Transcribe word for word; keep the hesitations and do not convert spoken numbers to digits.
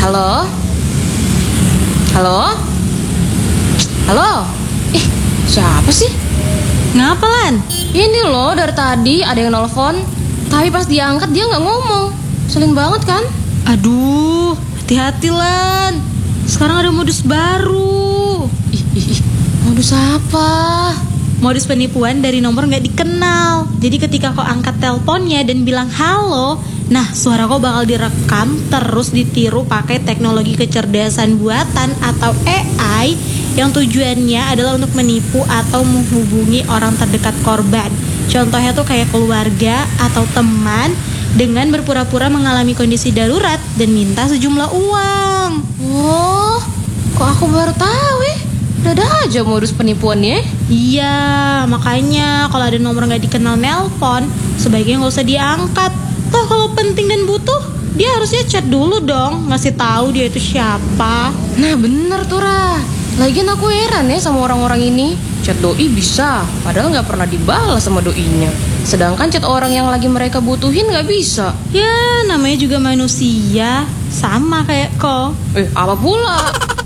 Halo? Halo? Halo? Ih, siapa sih? Ngapa, Lan? Ini loh, dari tadi ada yang nelfon, tapi pas diangkat dia nggak ngomong. Selin banget kan? Aduh, hati-hati, Lan. Sekarang ada modus baru. Ih, ih, ih. Modus apa? Modus penipuan dari nomor nggak dikenal. Jadi ketika kau angkat teleponnya dan bilang halo, nah suara kau bakal direkam terus ditiru pakai teknologi kecerdasan buatan atau A I yang tujuannya adalah untuk menipu atau menghubungi orang terdekat korban. Contohnya tuh kayak keluarga atau teman dengan berpura-pura mengalami kondisi darurat dan minta sejumlah uang. Oh, kok aku baru tahu ya? Ada aja modus penipuannya. Iya, makanya kalau ada nomor nggak dikenal nelpon, sebaiknya nggak usah diangkat. Toh kalau penting dan butuh, dia harusnya chat dulu dong, ngasih tahu dia itu siapa. Nah bener tuh Ra. Lagian aku heran ya sama orang-orang ini. Chat doi bisa, padahal nggak pernah dibalas sama doinya. Sedangkan chat orang yang lagi mereka butuhin nggak bisa. Ya, namanya juga manusia, sama kayak kau. Eh, apa pula?